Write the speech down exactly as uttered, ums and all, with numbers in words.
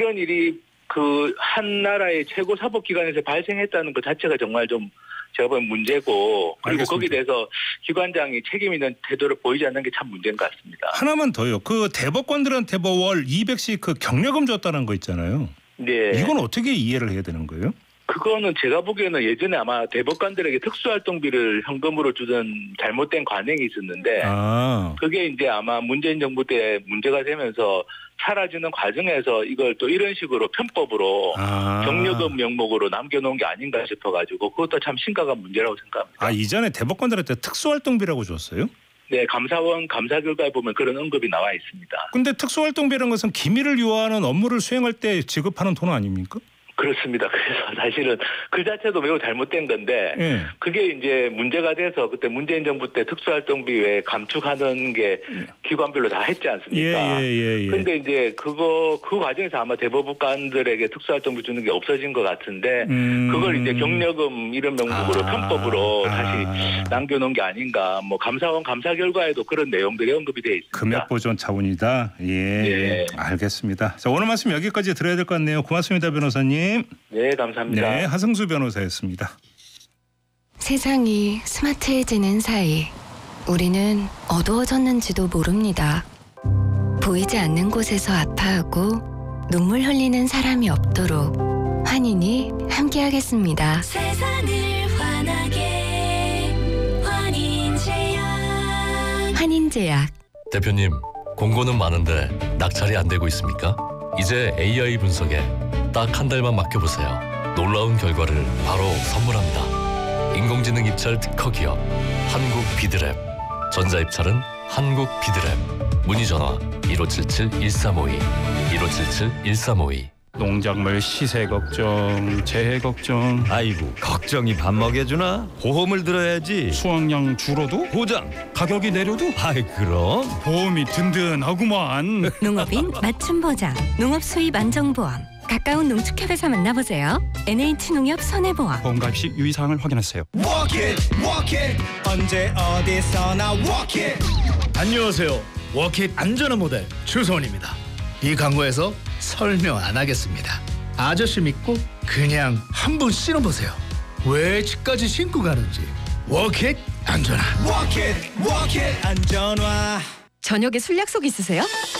이런 일이 그 한 나라의 최고 사법기관에서 발생했다는 것 자체가 정말 좀 제가 보면 문제고, 그리고 알겠습니다. 거기에 대해서 기관장이 책임 있는 태도를 보이지 않는 게 참 문제인 것 같습니다. 하나만 더요. 그 대법관들한테 뭐 월 이백씩 그 경력금 줬다는 거 있잖아요. 네. 이건 어떻게 이해를 해야 되는 거예요? 그거는 제가 보기에는 예전에 아마 대법관들에게 특수활동비를 현금으로 주던 잘못된 관행이 있었는데, 아. 그게 이제 아마 문재인 정부 때 문제가 되면서 사라지는 과정에서 이걸 또 이런 식으로 편법으로 아. 경력금 명목으로 남겨놓은 게 아닌가 싶어가지고 그것도 참 심각한 문제라고 생각합니다. 아, 이전에 대법관들한테 특수활동비라고 줬어요? 네, 감사원 감사 결과에 보면 그런 언급이 나와 있습니다. 근데 특수활동비라는 것은 기밀을 유효하는 업무를 수행할 때 지급하는 돈 아닙니까? 그렇습니다. 그래서 사실은 그 자체도 매우 잘못된 건데, 예. 그게 이제 문제가 돼서 그때 문재인 정부 때 특수활동비 외에 감축하는 게 기관별로 다 했지 않습니까? 예, 예, 예, 예. 근데 이제 그거 그 과정에서 아마 대법관들에게 특수활동비 주는 게 없어진 것 같은데, 음. 그걸 이제 경력금 이런 명목으로 아. 편법으로 다시 아. 남겨놓은 게 아닌가. 뭐 감사원 감사 결과에도 그런 내용들이 언급이 돼 있습니다. 금액 보존 차원이다. 예, 네. 알겠습니다. 자, 오늘 말씀 여기까지 들어야 될 것 같네요. 고맙습니다, 변호사님. 네, 감사합니다. 네, 하승수 변호사였습니다. 세상이 스마트해지는 사이 우리는 어두워졌는지도 모릅니다. 보이지 않는 곳에서 아파하고 눈물 흘리는 사람이 없도록 환인이 함께하겠습니다. 세상을 환하게 환인제약. 환인제약. 대표님, 공고는 많은데 낙찰이 안 되고 있습니까? 이제 에이아이 분석에 딱 한 달만 맡겨보세요. 놀라운 결과를 바로 선물합니다. 인공지능 입찰 특허 기업 한국 비드랩. 전자입찰은 한국 비드랩. 문의 전화 일오칠칠 일삼오이 일오칠칠 일삼오이. 농작물 시세 걱정, 재해 걱정, 아이고 걱정이 밥 먹여주나? 보험을 들어야지. 수확량 줄어도 보장. 가격이 내려도 아이 그럼. 보험이 든든하구만. 농업인 맞춤 보장. 농업 수입 안정보험. 가까운 농축협에서 만나보세요. 엔에이치농협 손해보험. 보험가입시 유의사항을 확인하세요. Walk it, walk it. 언제 어디서나 walk it. 안녕하세요. 워킷 안전한 모델 추성원입니다. 이 광고에서 설명 안 하겠습니다. 아저씨 믿고 그냥 한번 신어보세요. 왜 집까지 신고 가는지. 워킷 안전한. Walk it, walk it. 안전화. 저녁에 술 약속 있으세요?